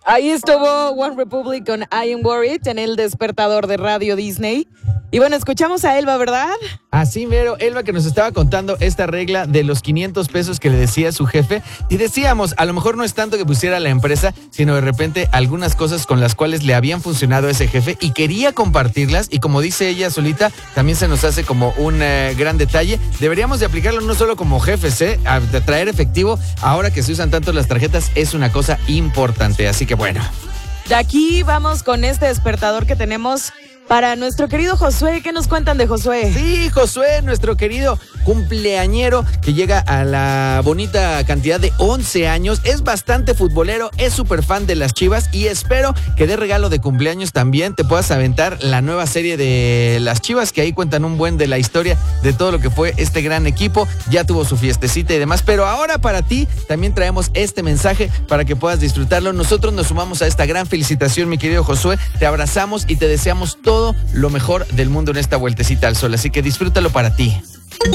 Ahí estuvo One Republic con I Am Worried en el despertador de Radio Disney. Y bueno, escuchamos a Elba, ¿verdad? Así mero, Elba, que nos estaba contando esta regla de los 500 pesos que le decía su jefe. Y decíamos, a lo mejor no es tanto que pusiera la empresa, sino de repente algunas cosas con las cuales le habían funcionado a ese jefe y quería compartirlas. Y como dice ella solita, también se nos hace como un gran detalle. Deberíamos de aplicarlo no solo como jefes, de traer efectivo. Ahora que se usan tanto las tarjetas, es una cosa importante. Así que bueno. De aquí vamos con este despertador que tenemos para nuestro querido Josué. ¿Qué nos cuentan de Josué? Sí, Josué, nuestro querido cumpleañero que llega a la bonita cantidad de 11 años. Es bastante futbolero, es súper fan de las Chivas y espero que de regalo de cumpleaños también te puedas aventar la nueva serie de las Chivas, que ahí cuentan un buen de la historia de todo lo que fue este gran equipo. Ya tuvo su fiestecita y demás, pero ahora para ti también traemos este mensaje para que puedas disfrutarlo. Nosotros nos sumamos a esta gran felicitación, mi querido Josué. Te abrazamos y te deseamos todo lo mejor del mundo en esta vueltecita al sol, así que disfrútalo para ti.